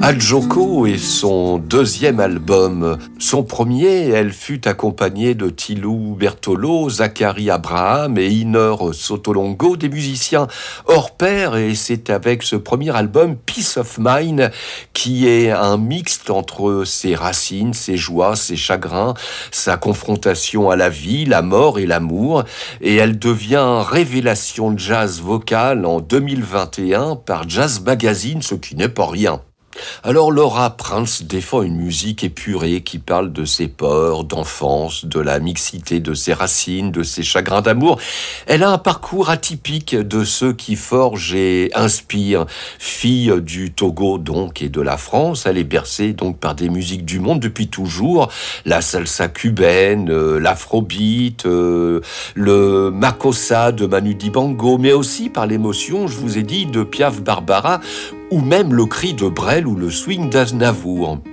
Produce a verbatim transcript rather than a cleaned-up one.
Adjoko et son deuxième album. Son premier, elle fut accompagnée de Tilou Bertolo, Zachary Abraham et Iner Sotolongo, des musiciens hors pair, et c'est avec ce premier album, Peace of Mind, qui est un mixte entre ses racines, ses joies, ses chagrins, sa confrontation à la vie, la mort et l'amour, et elle devient révélation jazz vocale en deux mille vingt et un par Jazz Magazine, ce qui n'est pas rien. Alors Laura Prince défend une musique épurée qui parle de ses peurs, d'enfance, de la mixité de ses racines, de ses chagrins d'amour. Elle a un parcours atypique de ceux qui forgent et inspirent. Fille du Togo donc et de la France, elle est bercée donc par des musiques du monde depuis toujours. La salsa cubaine, euh, l'afrobeat, euh, le makossa de Manu Dibango, mais aussi par l'émotion, je vous ai dit, de Piaf Barbara, ou même le cri de Brel ou le swing d'Aznavour.